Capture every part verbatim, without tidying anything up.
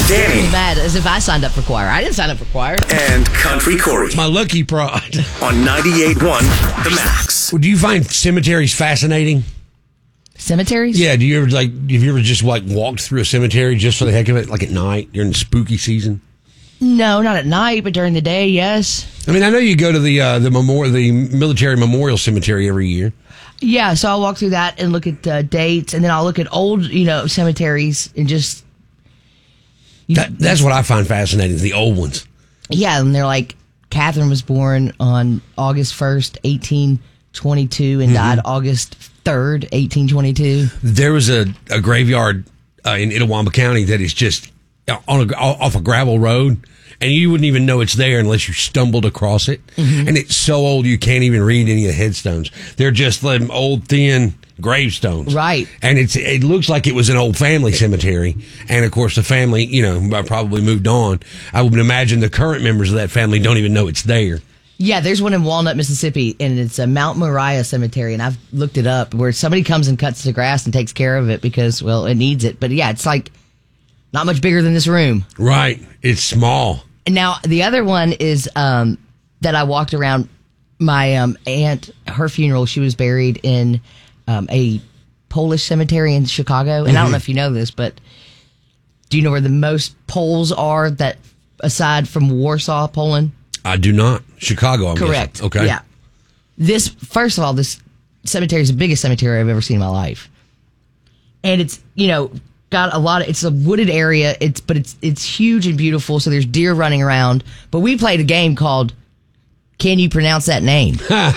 Danny. I'm mad as if I signed up for choir. I didn't sign up for choir. And Country Corey. My lucky pride. On ninety-eight point one The Max. Do you find cemeteries fascinating? Cemeteries? Yeah. Do you ever like? Have you ever just like walked through a cemetery just for the heck of it, like at night during the spooky season? No, not at night, but during the day, yes. I mean, I know you go to the uh, the memorial, the military memorial cemetery every year. Yeah, so I'll walk through that and look at uh, dates, and then I'll look at old, you know, cemeteries and just. That, that's what I find fascinating, the old ones. Yeah, and they're like, Catherine was born on August first, eighteen twenty-two, and mm-hmm. died August third, eighteen twenty-two. There was a, a graveyard uh, in Itawamba County that is just on a, off a gravel road, and you wouldn't even know it's there unless you stumbled across it. Mm-hmm. And it's so old you can't even read any of the headstones. They're just them old, thin gravestones. Right. And it's it looks like it was an old family cemetery. And, of course, the family, you know, probably moved on. I would imagine the current members of that family don't even know it's there. Yeah, there's one in Walnut, Mississippi, and it's a Mount Moriah Cemetery, and I've looked it up, where somebody comes and cuts the grass and takes care of it because, well, it needs it. But, yeah, it's like not much bigger than this room. Right. It's small. And now, the other one is um, that I walked around my um, aunt, her funeral. She was buried in um, a Polish cemetery in Chicago. And mm-hmm. I don't know if you know this, but do you know where the most Poles are that aside from Warsaw, Poland? I do not. Chicago, I'm Correct. guessing. Okay. Yeah. This, first of all, this cemetery is the biggest cemetery I've ever seen in my life. And it's, you know, got a lot of, it's a wooded area, It's but it's it's huge and beautiful, so there's deer running around. But we played a game called Can You Pronounce That Name?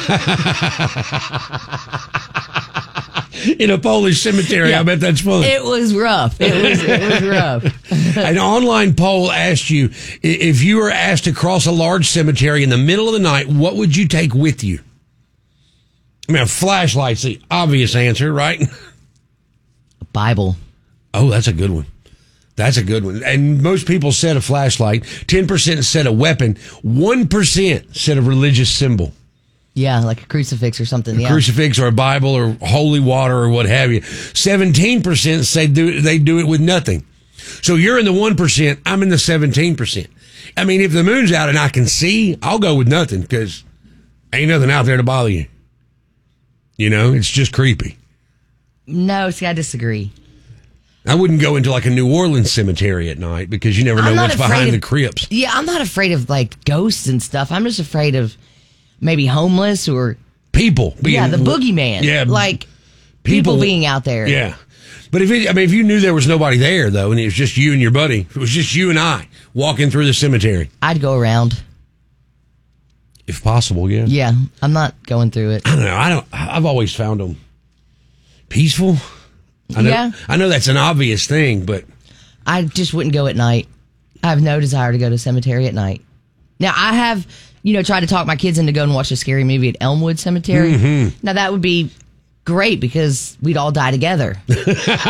In a Polish cemetery, yeah. I bet that's fun. It was rough. It was it was rough. An online poll asked you, if you were asked to cross a large cemetery in the middle of the night, what would you take with you? I mean, a flashlight's the obvious answer, right? A Bible. Oh, that's a good one. That's a good one. And most people said a flashlight. ten percent said a weapon. one percent said a religious symbol. Yeah, like a crucifix or something. A yeah. crucifix or a Bible or holy water or what have you. seventeen percent say do, they do it with nothing. So you're in the one percent. I'm in the seventeen percent. I mean, if the moon's out and I can see, I'll go with nothing because ain't nothing out there to bother you. You know, it's just creepy. No, see, I disagree. I wouldn't go into like a New Orleans cemetery at night because you never know what's behind of, the crypts. Yeah, I'm not afraid of like ghosts and stuff. I'm just afraid of maybe homeless or people. Being, yeah, the boogeyman. Yeah, like people, people being out there. Yeah, but if it, I mean, if you knew there was nobody there though, and it was just you and your buddy, if it was just you and I walking through the cemetery, I'd go around if possible. Yeah, yeah, I'm not going through it. I don't know. I don't. I've always found them peaceful. I know, yeah, I know that's an obvious thing, but I just wouldn't go at night. I have no desire to go to a cemetery at night. Now, I have, you know, tried to talk my kids into going and watch a scary movie at Elmwood Cemetery. Mm-hmm. Now, that would be great because we'd all die together. That's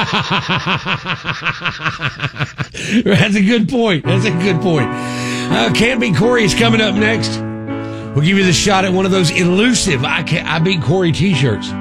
a good point. That's a good point. Uh, Can't Beat Corey is coming up next. We'll give you the shot at one of those elusive I, Can't, I Beat Corey t-shirts.